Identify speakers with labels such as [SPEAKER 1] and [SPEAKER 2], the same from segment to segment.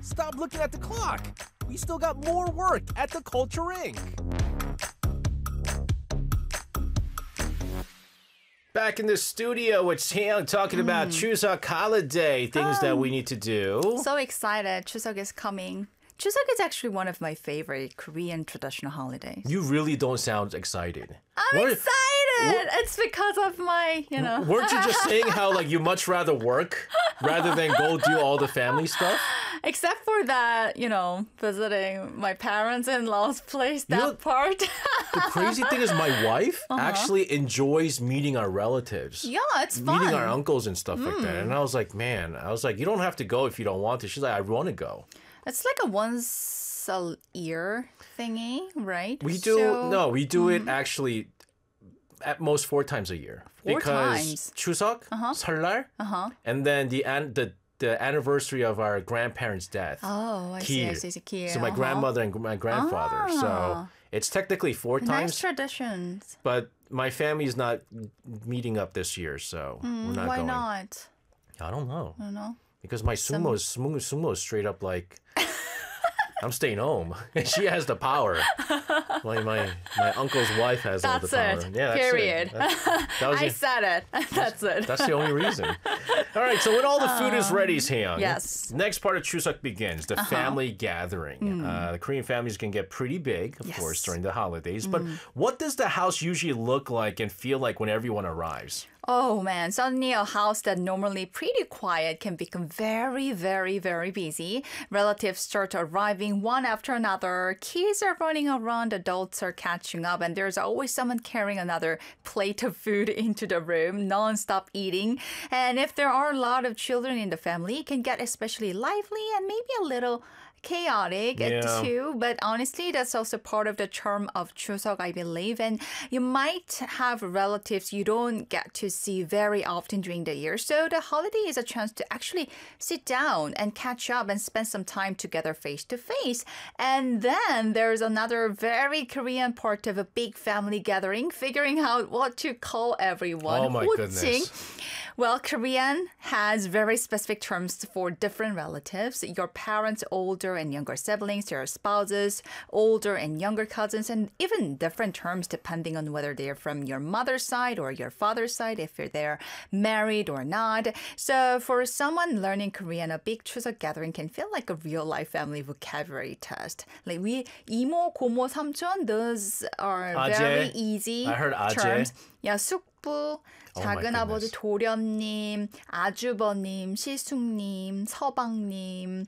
[SPEAKER 1] Stop looking at the clock. We still got more work at the Culture Inc. Back in the studio, it's Hyung talking about Chuseok holiday, things that we need to do.
[SPEAKER 2] So excited. Chuseok is coming. Chuseok is actually one of my favorite Korean traditional holidays.
[SPEAKER 1] You really don't sound excited.
[SPEAKER 2] I'm excited! It's because of my,
[SPEAKER 1] Weren't you just saying how like you much rather work rather than go do all the family stuff?
[SPEAKER 2] Except for that, visiting my parents-in-law's place, that part.
[SPEAKER 1] The crazy thing is my wife actually enjoys meeting our relatives.
[SPEAKER 2] Yeah, it's fun.
[SPEAKER 1] Meeting our uncles and stuff like that. And I was like, you don't have to go if you don't want to. She's like, I want to go.
[SPEAKER 2] It's like a once a year thingy, right?
[SPEAKER 1] We do it actually at most 4 times a year.
[SPEAKER 2] Four
[SPEAKER 1] because
[SPEAKER 2] times.
[SPEAKER 1] Chuseok, 설날, and then the anniversary of our grandparents' death.
[SPEAKER 2] Oh, I see. Kiel.
[SPEAKER 1] So my grandmother and my grandfather. So it's technically 4 times.
[SPEAKER 2] Nice traditions.
[SPEAKER 1] But my family is not meeting up this year, so we're not
[SPEAKER 2] why
[SPEAKER 1] going.
[SPEAKER 2] Why not?
[SPEAKER 1] I don't know.
[SPEAKER 2] I don't know.
[SPEAKER 1] Because my sumo is straight up like, I'm staying home. She has the power. My uncle's wife has all the power.
[SPEAKER 2] That's it.
[SPEAKER 1] Yeah, that's
[SPEAKER 2] period.
[SPEAKER 1] It. I
[SPEAKER 2] said it. That's it.
[SPEAKER 1] That's the only reason. All right, so when all the food is ready, Hyung,
[SPEAKER 2] yes.
[SPEAKER 1] next part of Chuseok begins, the family gathering. The Korean families can get pretty big, of course, during the holidays. But what does the house usually look like and feel like when everyone arrives?
[SPEAKER 2] Oh man, suddenly a house that normally pretty quiet can become very, very, very busy. Relatives start arriving one after another. Kids are running around, adults are catching up, and there's always someone carrying another plate of food into the room, non-stop eating. And if there are a lot of children in the family, it can get especially lively and maybe a little chaotic too, but honestly, that's also part of the charm of Chuseok, I believe. And you might have relatives you don't get to see very often during the year. So the holiday is a chance to actually sit down and catch up and spend some time together face to face. And then there's another very Korean part of a big family gathering, figuring out what to call everyone.
[SPEAKER 1] Oh my goodness.
[SPEAKER 2] Well, Korean has very specific terms for different relatives. Your parents' older and younger siblings, their spouses, older and younger cousins, and even different terms depending on whether they're from your mother's side or your father's side, if they're married or not. So for someone learning Korean, a big Chuseok gathering can feel like a real-life family vocabulary test. Like 이모, 고모, 삼촌, those are very easy
[SPEAKER 1] I heard
[SPEAKER 2] terms. Yeah, 숙부, 작은아버지,
[SPEAKER 1] goodness.
[SPEAKER 2] 도련님, 아주버님, 시숙님, 서방님,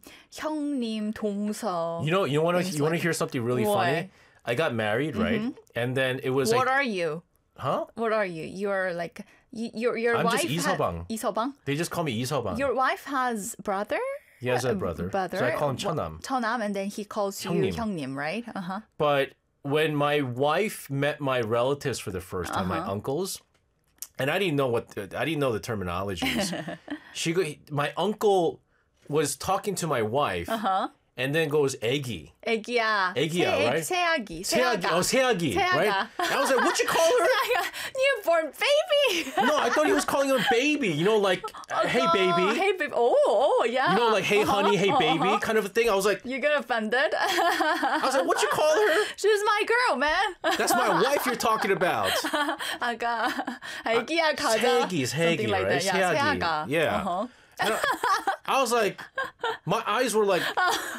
[SPEAKER 2] 형님, 동서.
[SPEAKER 1] You want to hear something really
[SPEAKER 2] What?
[SPEAKER 1] funny? I got married, right? And then it was
[SPEAKER 2] What
[SPEAKER 1] like,
[SPEAKER 2] are you?
[SPEAKER 1] huh?
[SPEAKER 2] What are you? You're like your
[SPEAKER 1] I'm
[SPEAKER 2] wife.
[SPEAKER 1] just 이서방.
[SPEAKER 2] 이서방.
[SPEAKER 1] They just call me 이서방.
[SPEAKER 2] Your wife has brother.
[SPEAKER 1] He has a brother. So I call him 천남.
[SPEAKER 2] 천남, and then he calls you
[SPEAKER 1] 형님.
[SPEAKER 2] 형님, right?
[SPEAKER 1] But when my wife met my relatives for the first time, my uncles, and I didn't know the terminologies. My uncle was talking to my wife, and then goes 애기.
[SPEAKER 2] 애기야.
[SPEAKER 1] right?
[SPEAKER 2] 새아기.
[SPEAKER 1] 새아기, right? I was like, what you call her?
[SPEAKER 2] Newborn baby.
[SPEAKER 1] No, I thought he was calling her baby. Like, hey baby.
[SPEAKER 2] Hey baby. Oh, yeah.
[SPEAKER 1] Like, hey honey, hey baby, kind of a thing. I was like,
[SPEAKER 2] You get offended?
[SPEAKER 1] I was like, what you call her?
[SPEAKER 2] She's my girl, man.
[SPEAKER 1] That's my wife you're talking about.
[SPEAKER 2] 아가. 애기야 가자.
[SPEAKER 1] 새아기,
[SPEAKER 2] like
[SPEAKER 1] right?
[SPEAKER 2] that. Yeah, 새아가.
[SPEAKER 1] Yeah. And I was like, my eyes were like,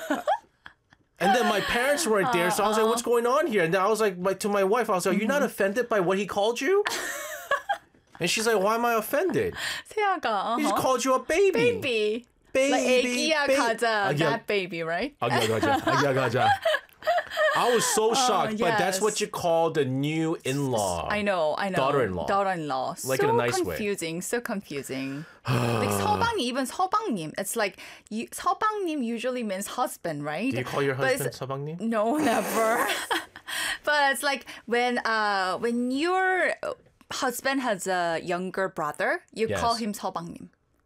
[SPEAKER 1] and then my parents weren't there, so I was like, what's going on here? And then I was like, to my wife, I was like, are you not offended by what he called you? And she's like, why am I offended?
[SPEAKER 2] 새아가.
[SPEAKER 1] He just called you a baby.
[SPEAKER 2] Baby.
[SPEAKER 1] Baby.
[SPEAKER 2] Like 애기야 가자.
[SPEAKER 1] 아기야.
[SPEAKER 2] That baby, right?
[SPEAKER 1] 아기야 가자. I was so shocked, but that's what you call the new in-law.
[SPEAKER 2] I know.
[SPEAKER 1] Daughter-in-law.
[SPEAKER 2] Daughter-in-law.
[SPEAKER 1] Like
[SPEAKER 2] so
[SPEAKER 1] in a nice way.
[SPEAKER 2] So confusing. Like 서방님, even 서방님. It's like 서방님 usually means husband, right?
[SPEAKER 1] Do you call your husband 서방님?
[SPEAKER 2] No, never. But it's like when your husband has a younger brother, you call him 서방님.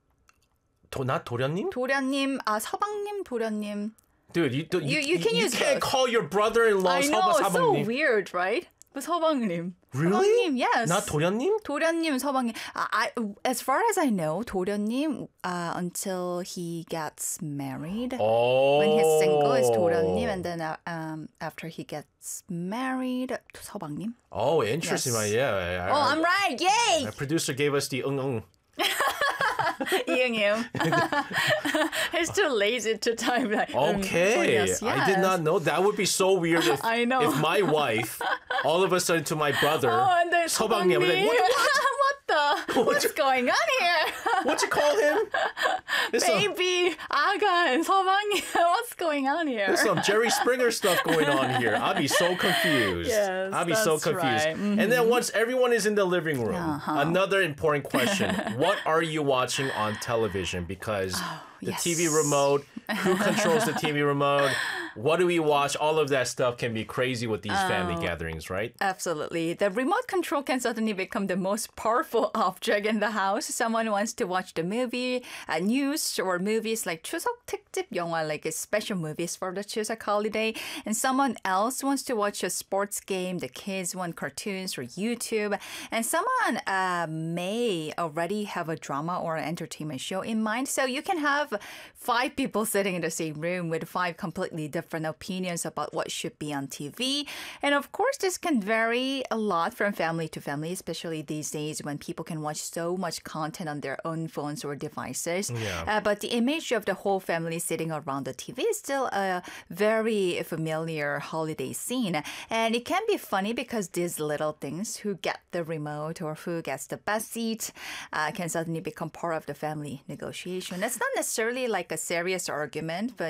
[SPEAKER 1] Not 도련님?
[SPEAKER 2] 도련님, 서방님, 도련님.
[SPEAKER 1] Dude, you
[SPEAKER 2] can use
[SPEAKER 1] can't
[SPEAKER 2] both.
[SPEAKER 1] call your brother-in-law
[SPEAKER 2] I know, it's so
[SPEAKER 1] 서방님.
[SPEAKER 2] weird, right? But 서방님.
[SPEAKER 1] Really?
[SPEAKER 2] 서방님, yes.
[SPEAKER 1] Not 도련님?
[SPEAKER 2] 도련님, 서방님. As far as I know, 도련님 until he gets married.
[SPEAKER 1] Oh.
[SPEAKER 2] When he's single, is 도련님, and then after he gets married, 서방님.
[SPEAKER 1] Oh, interesting.
[SPEAKER 2] Yes.
[SPEAKER 1] Yeah.
[SPEAKER 2] Oh, I'm right! Yay!
[SPEAKER 1] Our producer gave us the ung.
[SPEAKER 2] 이응이응. He's too lazy to type like.
[SPEAKER 1] Okay,
[SPEAKER 2] yes.
[SPEAKER 1] I did not know. That would be so weird if
[SPEAKER 2] I know.
[SPEAKER 1] if my wife, all of a sudden to my brother,
[SPEAKER 2] Oh, and then
[SPEAKER 1] 서방님, I'm like,
[SPEAKER 2] What's going on here?
[SPEAKER 1] what'd you call him? There's
[SPEAKER 2] Baby, 아가, and 서방님. What's going on here?
[SPEAKER 1] some Jerry Springer stuff going on here. I'll be so confused.
[SPEAKER 2] Yes,
[SPEAKER 1] I'll be so
[SPEAKER 2] that's
[SPEAKER 1] confused.
[SPEAKER 2] right. Mm-hmm.
[SPEAKER 1] And then once everyone is in the living room, another important question. What are you watching on television? Because the
[SPEAKER 2] yes.
[SPEAKER 1] TV remote, who controls the TV remote? What do we watch? All of that stuff can be crazy with these family gatherings, right?
[SPEAKER 2] Absolutely. The remote control can suddenly become the most powerful object in the house. Someone wants to watch the movie, news, or movies like 추석 특집 영화, like special movies for the Chuseok holiday. And someone else wants to watch a sports game. The kids want cartoons or YouTube. And someone may already have a drama or an entertainment show in mind. So you can have 5 people sitting in the same room with 5 completely different opinions about what should be on TV. And of course, this can vary a lot from family to family, especially these days when people can watch so much content on their own phones or devices.
[SPEAKER 1] Yeah.
[SPEAKER 2] But the image of the whole family sitting around the TV is still a very familiar holiday scene. And it can be funny because these little things, who get the remote or who gets the best seat, can suddenly become part of the family negotiation. It's not necessarily like a serious argument, but,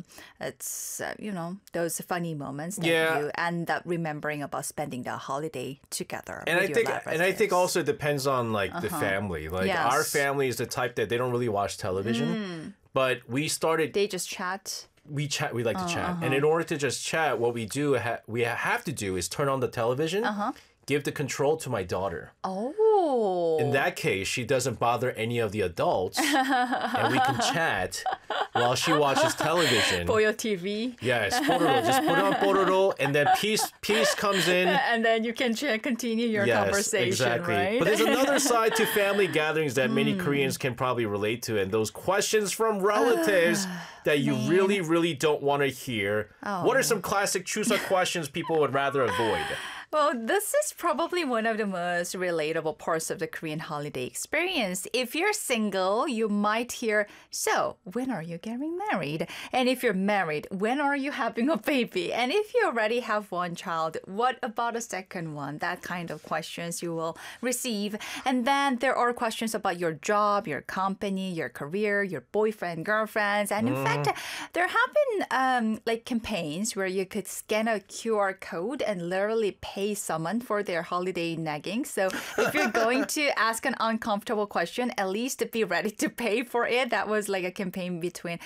[SPEAKER 2] it's, those funny moments that you end up remembering about spending the holiday together.
[SPEAKER 1] And
[SPEAKER 2] with your
[SPEAKER 1] I think also it depends on like the family. Like
[SPEAKER 2] Yes.
[SPEAKER 1] our family is the type that they don't really watch television, but we started.
[SPEAKER 2] They just chat.
[SPEAKER 1] We chat. We like to chat, and in order to just chat, what we do we have to do is turn on the television, give the control to my daughter.
[SPEAKER 2] Oh.
[SPEAKER 1] In that case, she doesn't bother any of the adults, and we can chat while she watches television.
[SPEAKER 2] For your TV.
[SPEAKER 1] Yes, Pororo. Just put on Pororo, and then peace comes in.
[SPEAKER 2] And then you can continue your conversation,
[SPEAKER 1] exactly.
[SPEAKER 2] right?
[SPEAKER 1] But there's another side to family gatherings that many Koreans can probably relate to, and those questions from relatives that you really, really don't want to hear. What are some classic Chuseok questions people would rather avoid?
[SPEAKER 2] Well, this is probably one of the most relatable parts of the Korean holiday experience. If you're single, you might hear, so, when are you getting married? And if you're married, when are you having a baby? And if you already have one child, what about a second one? That kind of questions you will receive. And then there are questions about your job, your company, your career, your boyfriend, girlfriends. And in fact, there have been like campaigns where you could scan a QR code and literally pay someone for their holiday nagging. So if you're going to ask an uncomfortable question, at least be ready to pay for it. That was like a campaign between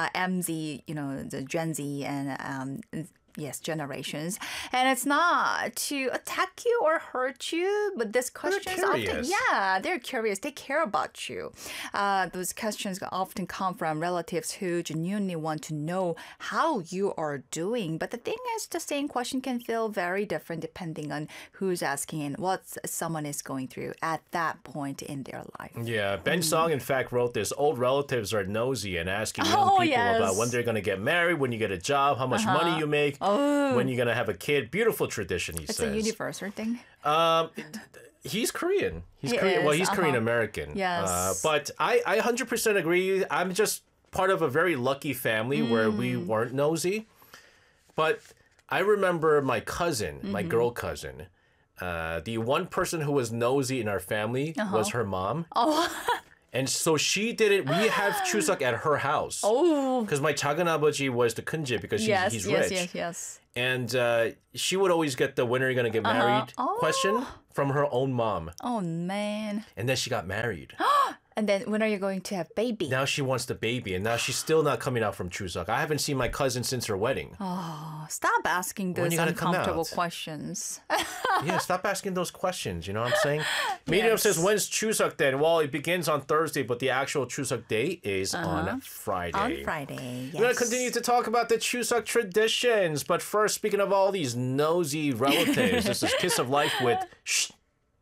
[SPEAKER 2] MZ, the Gen Z and generations. And it's not to attack you or hurt you, but this questions often, they're curious. They care about you. Those questions often come from relatives who genuinely want to know how you are doing. But the thing is, the same question can feel very different depending on who's asking and what someone is going through at that point in their life.
[SPEAKER 1] Yeah, Ben Song, in fact, wrote this. Old relatives are nosy and asking young people about when they're going to get married, when you get a job, how much money you make. When you're going to have a kid. Beautiful tradition, he says.
[SPEAKER 2] It's a universal thing.
[SPEAKER 1] He's Korean. He's
[SPEAKER 2] He
[SPEAKER 1] Korean.
[SPEAKER 2] is,
[SPEAKER 1] Well, he's Korean-American.
[SPEAKER 2] Yes.
[SPEAKER 1] But I 100% agree. I'm just part of a very lucky family where we weren't nosy. But I remember my cousin, my girl cousin, the one person who was nosy in our family was her mom. Oh. And so she didn't. We have Chuseok at her house. Oh. Because my 작은 아버지 was the kunje because he's rich.
[SPEAKER 2] Yes.
[SPEAKER 1] And she would always get the when are you going to get married question from her own mom.
[SPEAKER 2] Oh, man.
[SPEAKER 1] And then she got married.
[SPEAKER 2] And then when are you going to have baby?
[SPEAKER 1] Now she wants the baby, and now she's still not coming out from Chuseok. I haven't seen my cousin since her wedding.
[SPEAKER 2] Stop asking
[SPEAKER 1] When
[SPEAKER 2] those
[SPEAKER 1] you gonna come
[SPEAKER 2] uncomfortable
[SPEAKER 1] out?
[SPEAKER 2] questions.
[SPEAKER 1] Yeah, stop asking those questions. You know what I'm saying? Medium
[SPEAKER 2] Yes.
[SPEAKER 1] says, when's Chuseok then? Well, it begins on Thursday, but the actual Chuseok day is on Friday.
[SPEAKER 2] On Friday, yes.
[SPEAKER 1] We're going to continue to talk about the Chuseok traditions. But first, speaking of all these nosy relatives, this is Kiss of Life with Shh.